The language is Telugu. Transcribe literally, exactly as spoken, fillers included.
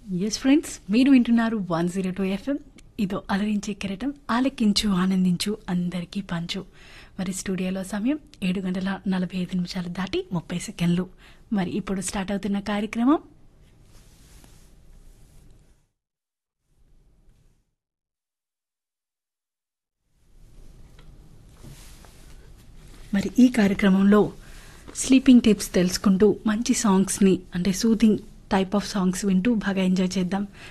ఎస్ ఫ్రెండ్స్, మీరు వింటున్నారు వన్ జీరో టూ ఎఫ్ఎం. ఇదో అలరించే కెరటం, ఆలకించు ఆనందించు అందరికీ పంచు. మరి స్టూడియోలో సమయం ఏడు గంటల నలభై ఐదు నిమిషాలు దాటి ముప్పై సెకండ్లు. మరి ఇప్పుడు స్టార్ట్ అవుతున్న కార్యక్రమం మరి ఈ కార్యక్రమంలో స్లీపింగ్ టిప్స్ తెలుసుకుంటూ మంచి సాంగ్స్ని అంటే సూదింగ్ టైప్ ఆఫ్ సాంగ్స్ వింటూ బాగా ఎంజాయ్ చేద్దాం.